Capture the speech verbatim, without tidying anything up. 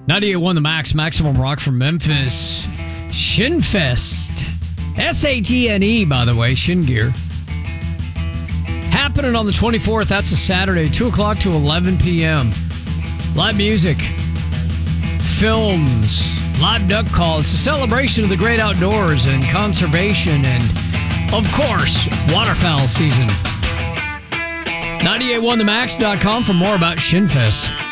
ninety-eight point one The Max, Maximum Rock from Memphis. Shinfest. S A T N E, by the way, Shin Gear. Happening on the twenty-fourth. That's a Saturday, two o'clock to eleven p.m. Live music. Films. Live duck call. It's a celebration of the great outdoors and conservation and, of course, waterfowl season. ninety-eight point one the max dot com for more about Shinfest.